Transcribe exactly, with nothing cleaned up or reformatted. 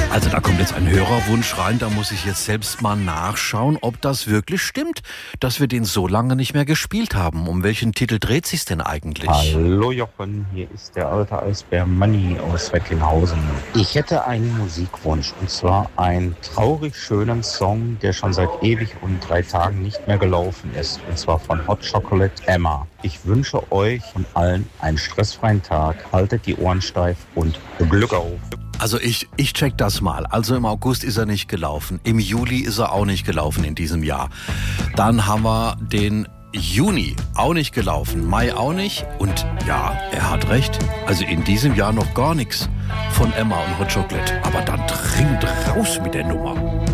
Also da kommt jetzt ein Hörerwunsch rein, da muss ich jetzt selbst mal nachschauen, ob das wirklich stimmt, dass wir den so lange nicht mehr gespielt haben. Um welchen Titel dreht sich's denn eigentlich? Hallo Jochen, hier ist der alte Eisbär Manni aus Recklinghausen. Ich hätte einen Musikwunsch, und zwar einen traurig schönen Song, der schon seit ewig und drei Tagen nicht mehr gelaufen ist, und zwar von Hot Chocolate Emma. Ich wünsche euch und allen einen stressfreien Tag, haltet die Ohren steif und Glück auf. Also ich, ich check das mal. Also im August ist er nicht gelaufen. Im Juli ist er auch nicht gelaufen in diesem Jahr. Dann haben wir den Juni auch nicht gelaufen. Mai auch nicht. Und ja, er hat recht. Also in diesem Jahr noch gar nichts von Emma und Hot Chocolate. Aber dann dringend raus mit der Nummer.